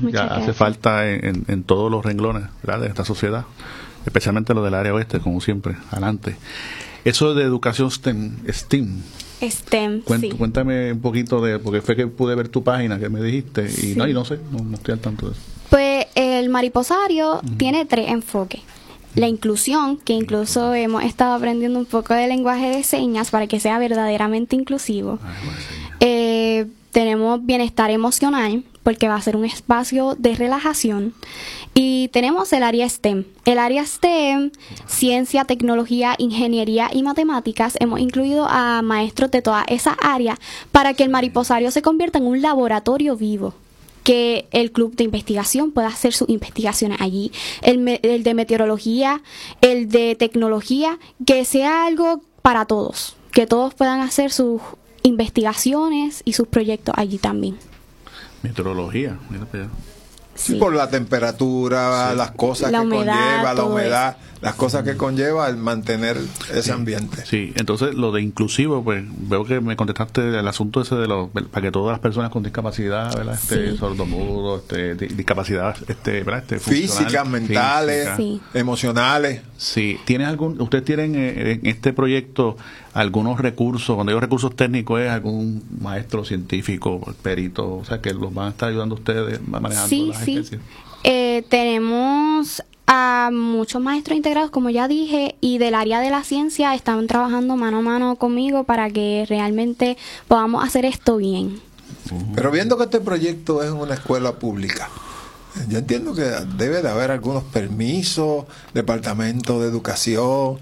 ya hace falta en todos los renglones, ¿verdad?, de esta sociedad, especialmente lo del área oeste, como siempre, adelante. Eso de educación STEM, STEM, sí. Cuéntame un poquito porque fue que pude ver tu página que me dijiste y no sé, no estoy al tanto de eso. Pues el mariposario tiene 3 enfoques. La inclusión, que incluso hemos estado aprendiendo un poco de lenguaje de señas para que sea verdaderamente inclusivo. Tenemos bienestar emocional, porque va a ser un espacio de relajación. Y tenemos el área STEM. El área STEM, ciencia, tecnología, ingeniería y matemáticas, hemos incluido a maestros de todas esas áreas para que el mariposario se convierta en un laboratorio vivo, que el club de investigación pueda hacer sus investigaciones allí, el de meteorología, el de tecnología, que sea algo para todos, que todos puedan hacer sus investigaciones y sus proyectos allí también. Meteorología, mira para allá. Sí, por la temperatura, las cosas que conlleva, la humedad, las cosas que conlleva el mantener ese ambiente. Sí, entonces lo de inclusivo, pues veo que me contestaste el asunto ese de para que todas las personas con discapacidad, ¿verdad? Sordomudos, discapacidad, ¿verdad? Físicas, mentales, emocionales. Sí, ¿ustedes tienen en este proyecto algunos recursos? Cuando digo recursos técnicos, ¿es algún maestro científico, perito, o sea, que los van a estar ayudando a ustedes manejando las especies? Tenemos a muchos maestros integrados, como ya dije, y del área de la ciencia están trabajando mano a mano conmigo para que realmente podamos hacer esto bien. Pero viendo que este proyecto es una escuela pública, yo entiendo que debe de haber algunos permisos, departamento de educación,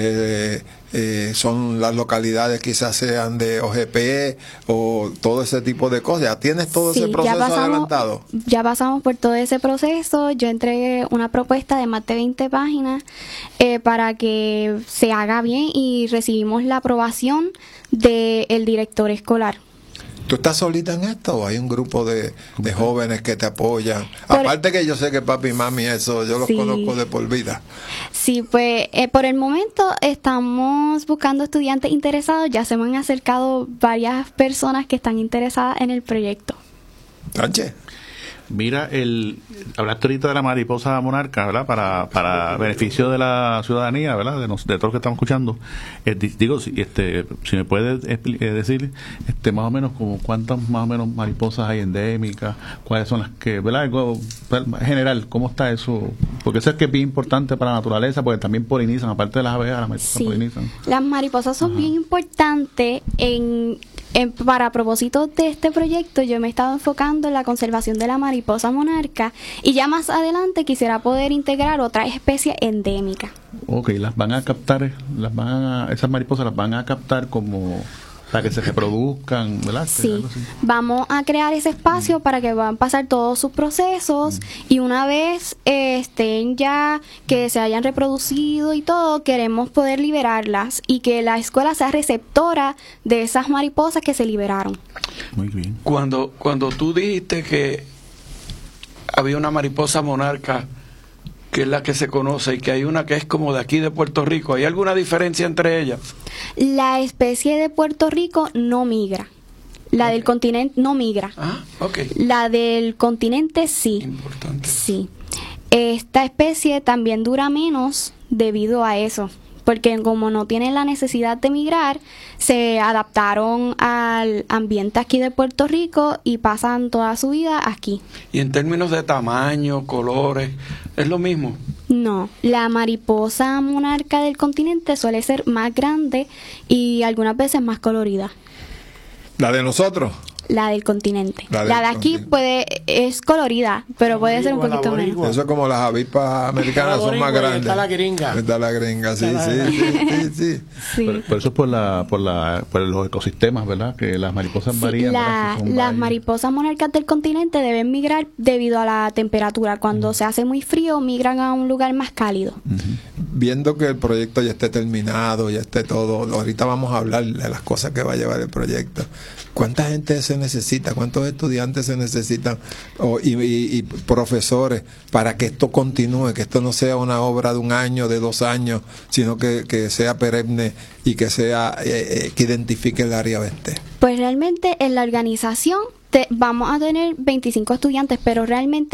son las localidades quizás sean de OGP o todo ese tipo de cosas. ¿Ya tienes todo ese proceso adelantado? Ya pasamos por todo ese proceso. Yo entregué una propuesta de más de 20 páginas para que se haga bien y recibimos la aprobación del director escolar. ¿Tú estás solita en esto o hay un grupo de jóvenes que te apoyan? Aparte que yo sé que papi y mami, eso yo los conozco de por vida. Sí, pues por el momento estamos buscando estudiantes interesados. Ya se me han acercado varias personas que están interesadas en el proyecto. Sánchez. Mira, hablaste ahorita de la mariposa monarca, ¿verdad? Para beneficio de la ciudadanía, ¿verdad? De todos los que estamos escuchando. Digo, si me puedes decir, más o menos, como cuántas más o menos mariposas hay endémicas, cuáles son las que, ¿verdad? En general, ¿cómo está eso? Porque eso es que es bien importante para la naturaleza, porque también polinizan, aparte de las abejas, las mariposas polinizan. Las mariposas son bien importantes para propósitos de este proyecto. Yo me he estado enfocando en la conservación de la mariposa monarca y ya más adelante quisiera poder integrar otras especies endémicas. Ok, las van a captar, esas mariposas las van a captar como para que se reproduzcan, ¿verdad? Sí, vamos a crear ese espacio para que van a pasar todos sus procesos y una vez estén ya, que se hayan reproducido y todo, queremos poder liberarlas y que la escuela sea receptora de esas mariposas que se liberaron. Muy bien. Cuando tú dijiste que había una mariposa monarca que es la que se conoce y que hay una que es como de aquí de Puerto Rico, ¿hay alguna diferencia entre ellas? La especie de Puerto Rico no migra. La del continente no migra. La del continente sí. Importante. Sí. Esta especie también dura menos debido a eso, porque como no tienen la necesidad de migrar, se adaptaron al ambiente aquí de Puerto Rico y pasan toda su vida aquí. ¿Y en términos de tamaño, colores, es lo mismo? No, la mariposa monarca del continente suele ser más grande y algunas veces más colorida. ¿La de nosotros? La del continente. La de aquí es colorida, pero puede ser un poquito menos. Eso es como las avispas americanas son más grandes. Está la gringa. Está la gringa, sí. Pero eso es por los ecosistemas, ¿verdad? Que las mariposas varían. Las mariposas monarcas del continente deben migrar debido a la temperatura. Cuando se hace muy frío, migran a un lugar más cálido. Viendo que el proyecto ya esté terminado, ya esté todo, ahorita vamos a hablar de las cosas que va a llevar el proyecto. ¿Cuánta gente se necesita? ¿Cuántos estudiantes se necesitan? Y profesores para que esto continúe, que esto no sea una obra de 1 año, de 2 años, sino que sea perenne y que sea que identifique el área oeste. Pues realmente en la organización vamos a tener 25 estudiantes, pero realmente